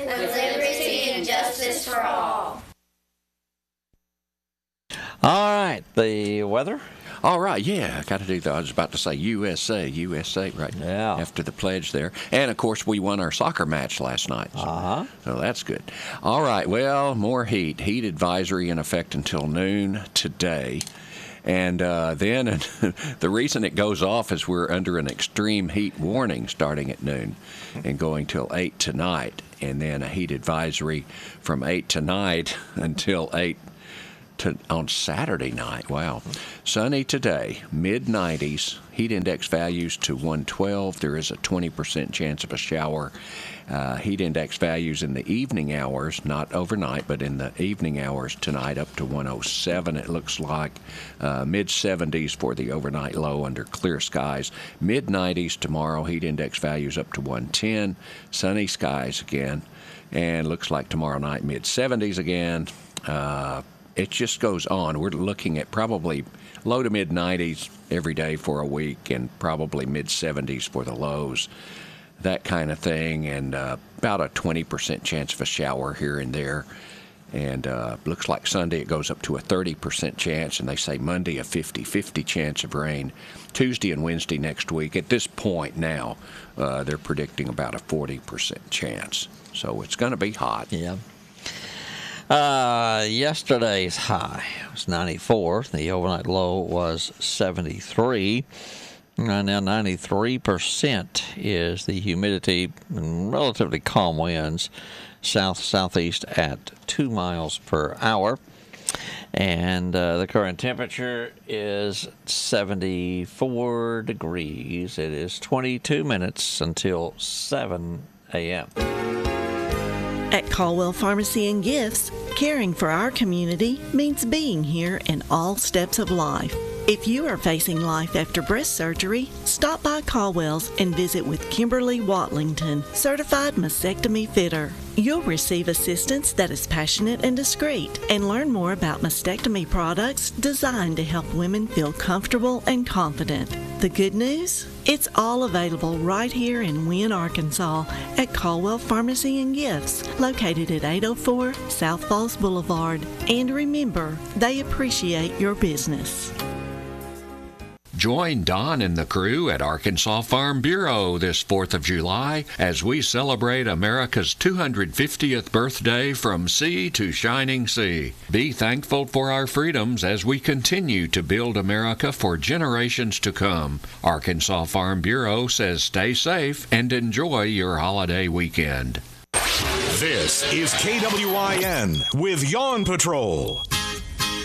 with liberty and justice for all. All right, the weather. All right, yeah, got to do that. I was about to say USA right after the pledge there. And, of course, we won our soccer match last night. So that's good. All right, well, more heat. Heat advisory in effect until noon today. And then the reason it goes off is we're under an extreme heat warning starting at noon and going till 8 tonight. And then a heat advisory from 8 tonight until 8 on Saturday night. Wow. Sunny today, mid-90s, heat index values to 112. There is a 20% chance of a shower. Heat index values in the evening hours, not overnight, but in the evening hours tonight up to 107, it looks like. Mid-70s for the overnight low under clear skies. Mid-90s tomorrow, heat index values up to 110. Sunny skies again. And looks like tomorrow night, mid-70s again. It just goes on. We're looking at probably low to mid-90s every day for a week and probably mid-70s for the lows, that kind of thing, and about a 20% chance of a shower here and there. And looks like Sunday it goes up to a 30% chance, and they say Monday a 50-50 chance of rain. Tuesday and Wednesday next week, at this point now, they're predicting about a 40% chance. So it's going to be hot. Yeah. Yesterday's high was 94. The overnight low was 73. Right now, 93% is the humidity and relatively calm winds, south-southeast at 2 miles per hour. And the current temperature is 74 degrees. It is 22 minutes until 7 a.m. At Caldwell Pharmacy and Gifts, caring for our community means being here in all steps of life. If you are facing life after breast surgery, stop by Caldwell's and visit with Kimberly Watlington, certified mastectomy fitter. You'll receive assistance that is passionate and discreet, and learn more about mastectomy products designed to help women feel comfortable and confident. The good news? It's all available right here in Wynne, Arkansas at Caldwell Pharmacy and Gifts, located at 804 South Falls Boulevard. And remember, they appreciate your business. Join Don and the crew at Arkansas Farm Bureau this 4th of July as we celebrate America's 250th birthday from sea to shining sea. Be thankful for our freedoms as we continue to build America for generations to come. Arkansas Farm Bureau says stay safe and enjoy your holiday weekend. This is KWIN with Yawn Patrol.